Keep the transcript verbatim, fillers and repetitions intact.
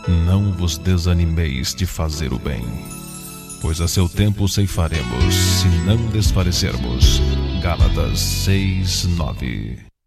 não vos desanimeis de fazer o bem, pois a seu tempo ceifaremos, se não desfalecermos. Gálatas seis, nove.